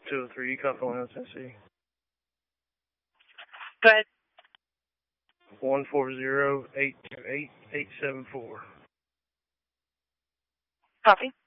203, you caught Atlanta, Tennessee. Go ahead. 140-828-874. Copy.